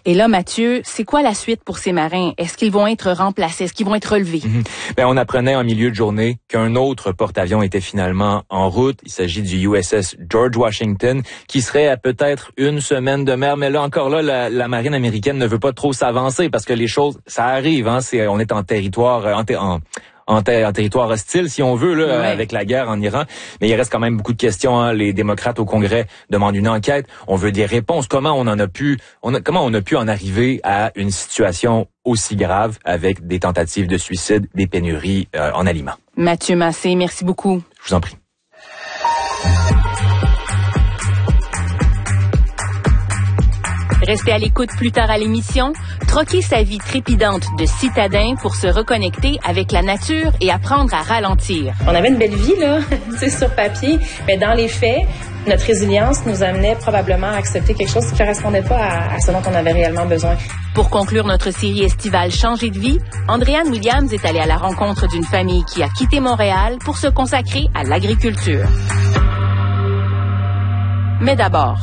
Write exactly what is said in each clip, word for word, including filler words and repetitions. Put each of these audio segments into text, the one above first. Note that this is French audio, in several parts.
Et là, Mathieu, c'est quoi la suite pour ces marins? Est-ce qu'ils vont être remplacés? Est-ce qu'ils vont être relevés? Mm-hmm. Ben, on apprenait en milieu de journée qu'un autre porte-avions était finalement en route. Il s'agit du U S S George Washington, qui serait à peut-être une semaine de mer. Mais là, encore là, la, la marine américaine ne veut pas trop s'avancer parce que les choses, ça arrive. Hein, c'est, on est en territoire, en, en En, ter- en territoire hostile, si on veut, là, ouais. avec la guerre en Iran. Mais il reste quand même beaucoup de questions. Hein. Les démocrates au Congrès demandent une enquête. On veut des réponses. Comment on en a pu, on a, comment on a pu en arriver à une situation aussi grave avec des tentatives de suicide, des pénuries euh, en aliments? Mathieu Massé, merci beaucoup. Je vous en prie. Restez à l'écoute plus tard à l'émission. Troquez sa vie trépidante de citadin pour se reconnecter avec la nature et apprendre à ralentir. On avait une belle vie, là, c'est sur papier, mais dans les faits, notre résilience nous amenait probablement à accepter quelque chose qui ne correspondait pas à, à ce dont on avait réellement besoin. Pour conclure notre série estivale Changer de vie, Andréane Williams est allée à la rencontre d'une famille qui a quitté Montréal pour se consacrer à l'agriculture. Mais d'abord,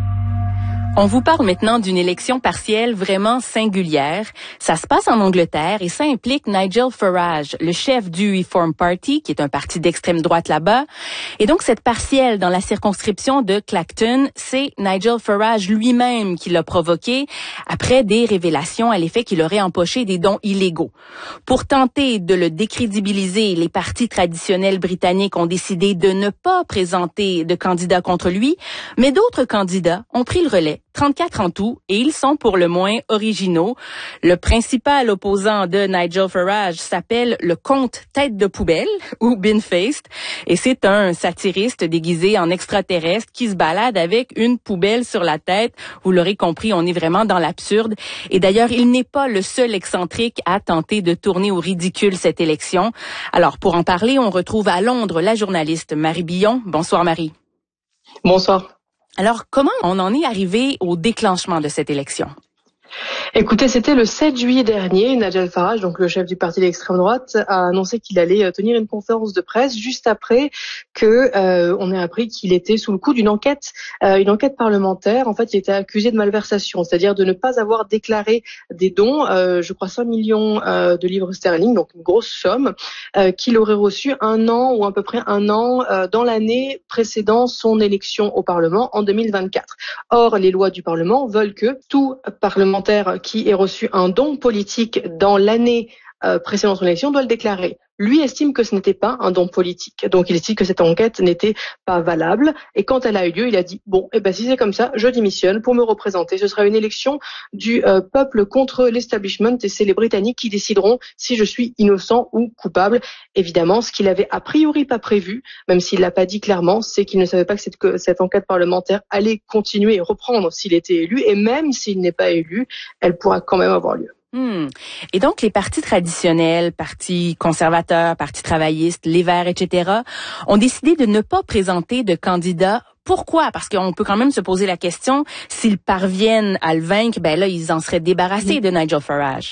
on vous parle maintenant d'une élection partielle vraiment singulière. Ça se passe en Angleterre et ça implique Nigel Farage, le chef du Reform Party, qui est un parti d'extrême droite là-bas. Et donc, cette partielle dans la circonscription de Clacton, c'est Nigel Farage lui-même qui l'a provoqué après des révélations à l'effet qu'il aurait empoché des dons illégaux. Pour tenter de le décrédibiliser, les partis traditionnels britanniques ont décidé de ne pas présenter de candidat contre lui, mais d'autres candidats ont pris le relais. trente-quatre en tout, et ils sont pour le moins originaux. Le principal opposant de Nigel Farage s'appelle le comte tête de poubelle, ou Bin-Faced, et c'est un satiriste déguisé en extraterrestre qui se balade avec une poubelle sur la tête. Vous l'aurez compris, on est vraiment dans l'absurde. Et d'ailleurs, il n'est pas le seul excentrique à tenter de tourner au ridicule cette élection. Alors, pour en parler, on retrouve à Londres la journaliste Marie Billon. Bonsoir Marie. Bonsoir. Alors, comment on en est arrivé au déclenchement de cette élection? Écoutez, c'était le sept juillet dernier. Nigel Farage, donc le chef du parti d'extrême droite, a annoncé qu'il allait tenir une conférence de presse juste après que euh, on ait appris qu'il était sous le coup d'une enquête, euh, une enquête parlementaire. En fait, il était accusé de malversation, c'est-à-dire de ne pas avoir déclaré des dons, euh, je crois cinq millions euh, de livres sterling, donc une grosse somme, euh, qu'il aurait reçu un an ou à peu près un an euh, dans l'année précédant son élection au Parlement en deux mille vingt-quatre. Or, les lois du Parlement veulent que tout parlementaire qui ait reçu un don politique dans l'année euh, précédant son élection doit le déclarer. Lui estime que ce n'était pas un don politique, donc il estime que cette enquête n'était pas valable. Et quand elle a eu lieu, il a dit bon, eh ben si c'est comme ça, je démissionne pour me représenter. Ce sera une élection du euh, peuple contre l'establishment et c'est les Britanniques qui décideront si je suis innocent ou coupable. Évidemment, ce qu'il avait a priori pas prévu, même s'il l'a pas dit clairement, c'est qu'il ne savait pas que cette, que cette enquête parlementaire allait continuer et reprendre s'il était élu, et même s'il n'est pas élu, elle pourra quand même avoir lieu. Hmm. Et donc, les partis traditionnels, partis conservateurs, partis travaillistes, les Verts, et cetera, ont décidé de ne pas présenter de candidats. Pourquoi? Parce qu'on peut quand même se poser la question, s'ils parviennent à le vaincre, ben là, ils en seraient débarrassés de Nigel Farage.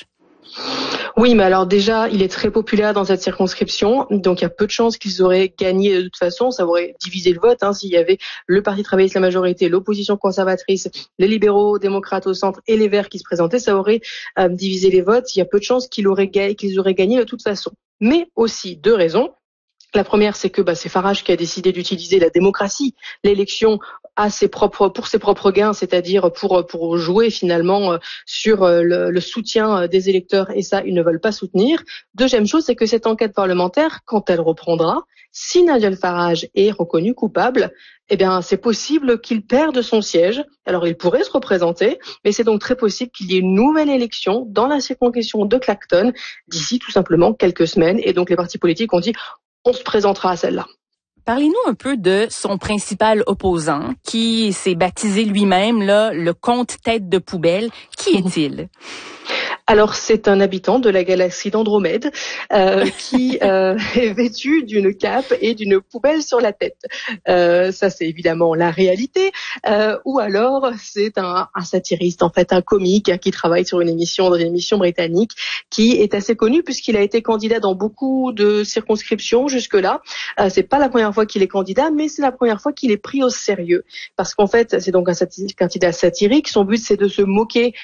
Oui, mais alors déjà, il est très populaire dans cette circonscription, donc il y a peu de chances qu'ils auraient gagné de toute façon. Ça aurait divisé le vote, hein, s'il y avait le Parti travailliste, la majorité, l'opposition conservatrice, les libéraux, démocrates au centre et les Verts qui se présentaient, ça aurait euh, divisé les votes. Il y a peu de chances qu'ils auraient, ga- qu'ils auraient gagné de toute façon. Mais aussi deux raisons. La première, c'est que bah, c'est Farage qui a décidé d'utiliser la démocratie, l'élection à ses propres, pour ses propres gains, c'est-à-dire pour pour jouer finalement sur le, le soutien des électeurs, et ça, ils ne veulent pas soutenir. Deuxième chose, c'est que cette enquête parlementaire, quand elle reprendra, si Nigel Farage est reconnu coupable, eh bien, c'est possible qu'il perde son siège. Alors, il pourrait se représenter, mais c'est donc très possible qu'il y ait une nouvelle élection dans la circonscription de Clacton d'ici tout simplement quelques semaines. Et donc, les partis politiques ont dit on se présentera à celle-là. Parlez-nous un peu de son principal opposant, qui s'est baptisé lui-même là le comte tête de poubelle. Qui est-il? Alors, c'est un habitant de la galaxie d'Andromède euh, qui euh, est vêtu d'une cape et d'une poubelle sur la tête. Euh, ça, c'est évidemment la réalité. Euh, ou alors, c'est un, un satiriste, en fait, un comique qui travaille sur une émission, dans une émission britannique, qui est assez connu puisqu'il a été candidat dans beaucoup de circonscriptions jusque-là. Euh, c'est pas la première fois qu'il est candidat, mais c'est la première fois qu'il est pris au sérieux. Parce qu'en fait, c'est donc un satir- candidat satirique. Son but, c'est de se moquer